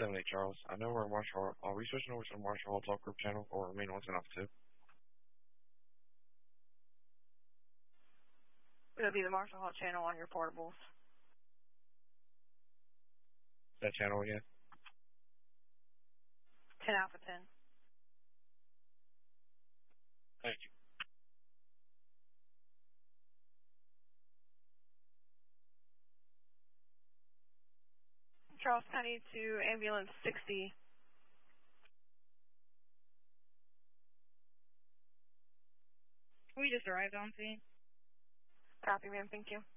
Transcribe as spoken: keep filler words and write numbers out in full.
seven eight, Charles. I know we're in Marshall Hall. Are we switching over to the Marshall Hall Talk Group channel or remain on ten off two? It'll be the Marshall Hall channel on your portables. That channel again? ten Alpha ten. Thank you. Charles County to ambulance sixty. We just arrived on scene. Copy, ma'am. Thank you.